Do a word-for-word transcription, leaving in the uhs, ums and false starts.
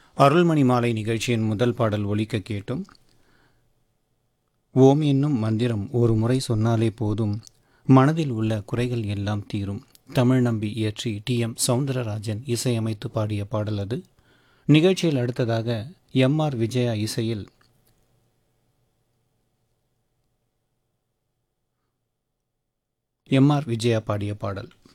அருள்மணி மாலை நிகழ்ச்சியின் முதல் பாடல் ஒலிக்க கேட்டும். ஓம் என்னும் மந்திரம் ஒரு முறை சொன்னாலே போதும், மனதில் உள்ள குறைகள் எல்லாம் தீரும். தமிழ் நம்பி இயற்றி டி எம் சவுந்தரராஜன் இசையமைத்து பாடிய பாடல் அது. நிகழ்ச்சியில் அடுத்ததாக எம் ஆர் விஜயா இசையில் எம் ஆர் விஜயா பாடிய பாடல்.